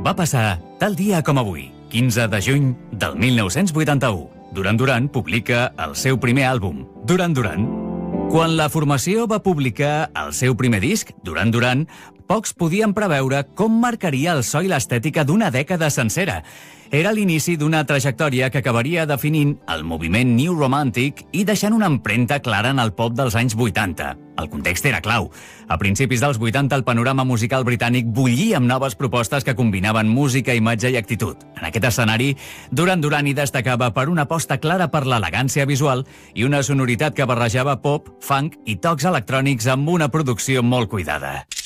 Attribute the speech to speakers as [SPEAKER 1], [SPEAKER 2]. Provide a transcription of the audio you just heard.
[SPEAKER 1] Va passar tal dia com avui, 15 de juny del 1981. Duran Duran publica el seu primer àlbum, Duran Duran. Quan la formació va publicar el seu primer disc, Duran Duran, pocs podien preveure com marcaria el so i l'estètica d'una dècada sencera. Era l'inici d'una trajectòria que acabaria definint el moviment New Romantic i deixant una empremta clara en el pop dels anys 80. El context era clau. A principis dels 80 el panorama musical britànic bullia amb noves propostes que combinaven música, imatge i actitud. En aquest escenari, Duran Duran hi destacava per una aposta clara per l'elegància visual i una sonoritat que barrejava pop, funk i tocs electrònics amb una producció molt cuidada.